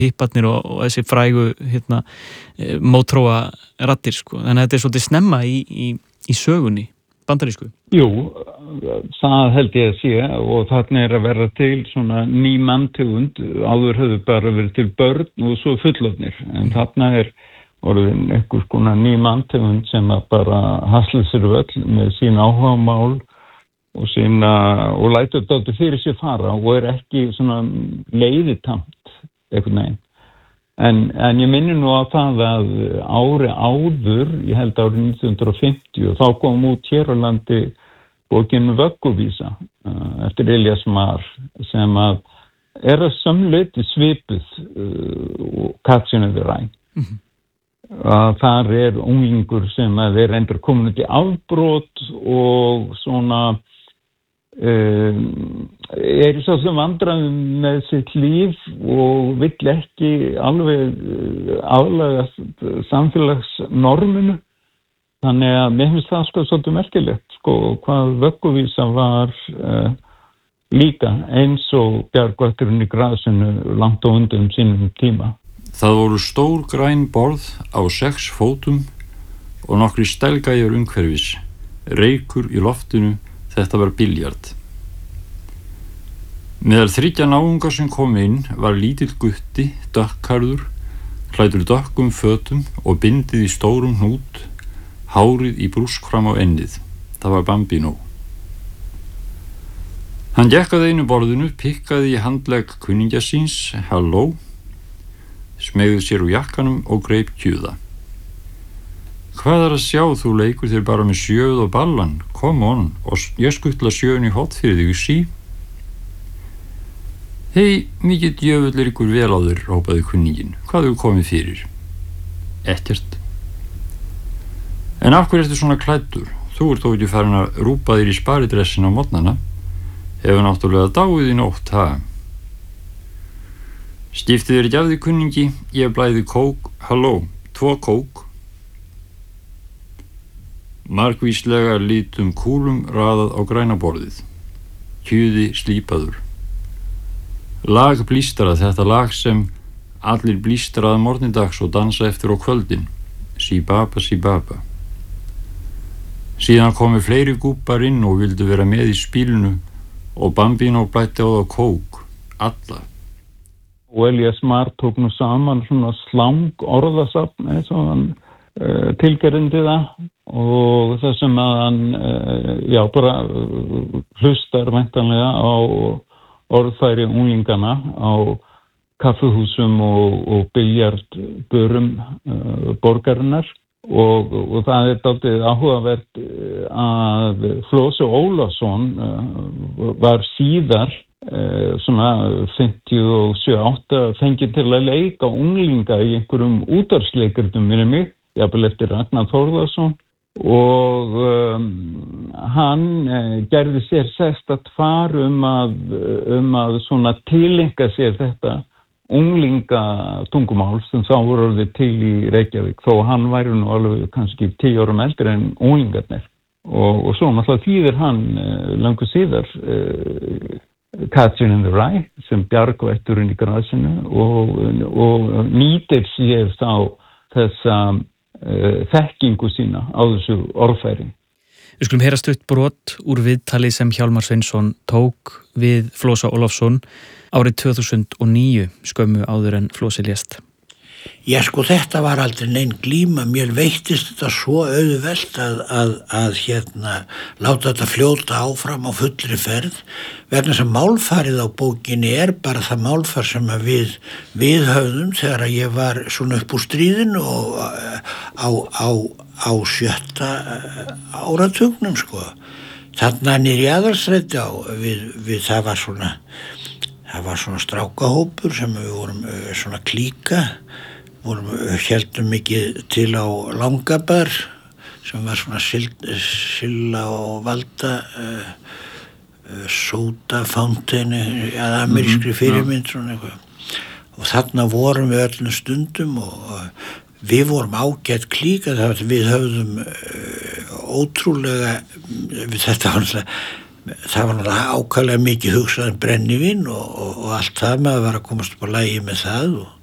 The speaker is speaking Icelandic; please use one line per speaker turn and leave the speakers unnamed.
hipparnir og þessi frægu mótróa raddir sko. Þannig að þetta svolítið snemma í sögunni bandarísku.
Jú, það held ég að sé og þarna að vera til svona ný manntegund, áður höfðu bara verið til börn og svo fullorðnir, en þarna orðin einhvers konar ný manntegund sem að bara hasla sér öll með sín áhugamál og lætur þetta fyrir sér fara og ekki svona leiðitamt einhvern veginn. En ég minni nú á það að ári áður, ég held árið 1950, þá kom út hér á landi bókin Vögguvísa eftir Elias Marr sem að að sömuleyti svipuð Catching in the Rye. Þar unglingur sem að endur komin út í afbrot og svona í svo sem vandræðum með sitt líf og vill ekki alveg aðlagast samfélagsnorminu. Þannig að mér finnst það svolítið merkilegt hvað Vögguvísa var líka eins og bjargvætturinn í grasinu langt á undan sínum tíma.
Það voru stór græn borð á 6 fótum og nokkri stælgæjar umhverfis, reykur í loftinu. Þetta var biljard. Meðal 3 náunga sem kom inn var lítill gutti, dökkhærður, klæddur dökkum fötum og bindið í stórum hnút, hárið í brúsk fram á ennið. Það var Bambino. Hann gekk að einu borðinu, pikkaði í handlegg kunningja síns, halló, smeygði sér úr jakkanum og greip kjuða. Hvað að sjá, þú leikur þér bara með sjöð og ballan, come on, og ég skuttla sjöun í hot fyrir þig, sí? Hei, mikið djöfull ykkur vel á þér, rópaði kunningin, hvað hefur komið fyrir? Ekkert. En af hverju ertu svona klæddur? Þú ert þó ekki farin að rúpa þér í sparidressin á morgnana. Hefur náttúrulega dáið í nótt, ha? Skiptið þér ekki af því kunningi, ég blæði kók, halló, 2 kók. Margvíslega lítum kúlum raðað á græna borðið. Kjuði slípaður. Lag blístrað, þetta lag sem allir blístraða morgnindags og dansa eftir á kvöldin. Sí baba, sí baba. Síðan komu fleiri gúppar inn og vildu vera með í spílinu og Bambino blætti á það kók. Alla.
Og Elias Marr tók nú saman svona slang orðasafn eins og hann tilgerindi það og það sem að hann bara hlustar væntanlega á orðfæri unglingana á kaffuhúsum og biljardbörum borgarinnar og það dálítið áhugavert að Flosi Ólafsson var síðar svona 57-8 fengið til að leika unglinga í einhverjum útvarpsleikritum fyrir mig, jafnvel eftir Ragnar Þórðarsson og hann gerði sér sérstakt far að svona tilenga sér þetta unglinga tungumál sem þá voru orðið til í Reykjavík þó hann væri nú alveg kannski 10 árum eldri en unglingarnir og svo náttúrulega þýðir hann löngu síðar Catching in the Rye sem bjargvætturinn í grasinu og nýtir sér þá þessa þekkingu sína á þessu orðfæri.
Við skulum heyra stutt brot úr viðtali sem Hjálmar Sveinsson tók við Flosa Ólafsson árið 2009 skömmu áður en Flosi lést.
Já, þetta var aldrei neinn glíma. Mér veittist þetta svo auðvelt að láta þetta fljóta áfram á fullri ferð vegna sem málfarið á bókinni bara það málfar sem að við höfðum þegar ég var svona upp úr stríðinu og á 7. áratugnum Þarna niður í Aðalstræti við það var svona strákahópur sem við vorum svona klíka héldum mikið til á Langabar sem var svona Silla og Valda Soda Fountain eða amerískri fyrirmynd svona eitthvað og þarna vorum við öllum stundum og við vorum ágætt klíka við höfðum ótrúlega þetta var náttúrulega ákaflega mikið hugsað brennivín og allt það maður var að komast upp á lagi með það og